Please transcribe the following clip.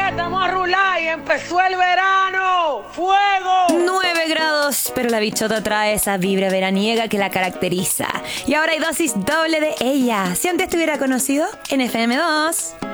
estamos a rular y empezó el verano. ¡Fuego! 9 grados, pero la bichota trae esa vibra veraniega que la caracteriza. Y ahora hay dosis doble de ella. Si antes te hubiera conocido en FM2.